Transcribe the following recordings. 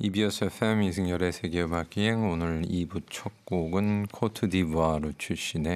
EBS FM 이승열의 세계음악기행 오늘 2부 첫 곡은 코트디부아르 출신의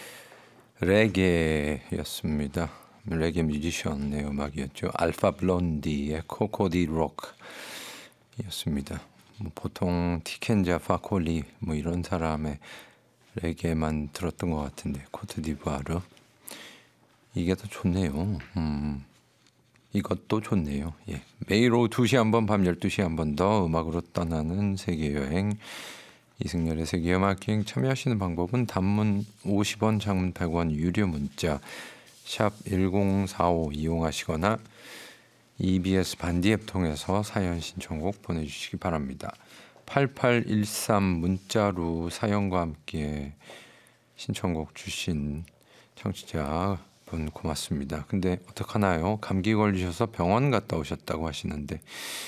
레게였습니다. 레게 뮤지션의 음악이었죠. 알파 블론디의 코코디 록이었습니다. 보통 티켄자 파콜리 이런 사람의 레게만 들었던 것 같은데 코트디부아르 이게 더 좋네요. 이것도 좋네요. 예. 매일 오후 2시 한 번, 밤 12시 한 번 더 음악으로 떠나는 세계여행 이승열의 세계음악여행 참여하시는 방법은 단문 50원, 장문 100원, 유료 문자 샵 1045 이용하시거나 EBS 반디 앱 통해서 사연 신청곡 보내주시기 바랍니다. 8813 문자로 사연과 함께 신청곡 주신 청취자 분 고맙습니다. 근데 어떡하나요? 감기 걸리셔서 병원 갔다 오셨다고 하시는데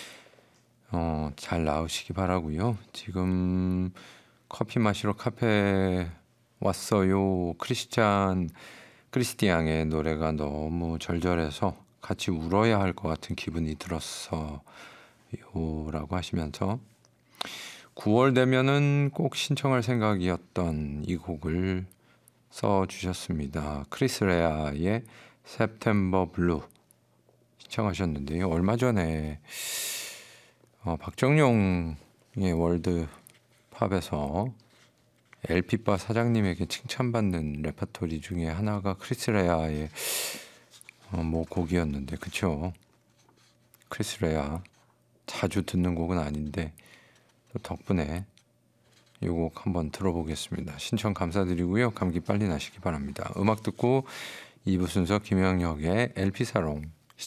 잘 나으시기 바라고요. 지금 커피 마시러 카페 왔어요. 크리스티앙의 노래가 너무 절절해서 같이 울어야 할 것 같은 기분이 들었어요 라고 하시면서 9월 되면은 꼭 신청할 생각이었던 이 곡을 써주셨습니다. 크리스 레아의 September Blue 신청하셨는데요. 얼마 전에 박정용의 월드팝에서 LP바 사장님에게 칭찬받는 레퍼토리 중에 하나가 크리스 레아의 곡이었는데 그쵸? 크리스 레아 자주 듣는 곡은 아닌데 덕분에 이 곡 한번 들어보겠습니다. 신청 감사드리고요. 감기 빨리 나시기 바랍니다. 음악 듣고 2부 순서 김영혁의 LP사롱